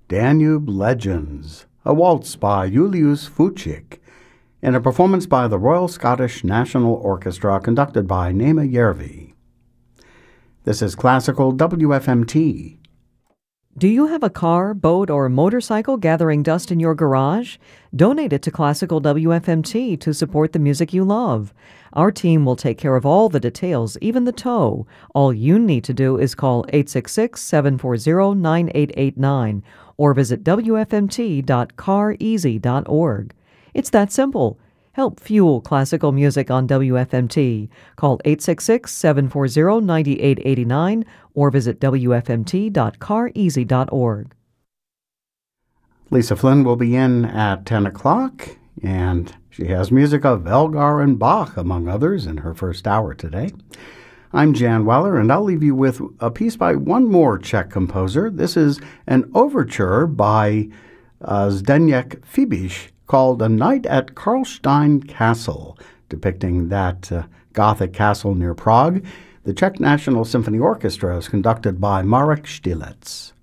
Danube Legends, a waltz by Julius Fučík, in a performance by the Royal Scottish National Orchestra conducted by Nema Järvi. This is Classical WFMT. Do you have a car, boat, or motorcycle gathering dust in your garage? Donate it to Classical WFMT to support the music you love. Our team will take care of all the details, even the tow. All you need to do is call 866-740-9889 or visit wfmt.careasy.org. It's that simple. Help fuel classical music on WFMT. Call 866-740-9889 or visit wfmt.careasy.org. Lisa Flynn will be in at 10 o'clock, and she has music of Elgar and Bach, among others, in her first hour today. I'm Jan Weller, and I'll leave you with a piece by one more Czech composer. This is an overture by Zdeněk Fibiš, called A Night at Karlstein Castle, depicting that Gothic castle near Prague. The Czech National Symphony Orchestra is conducted by Marek Štilec.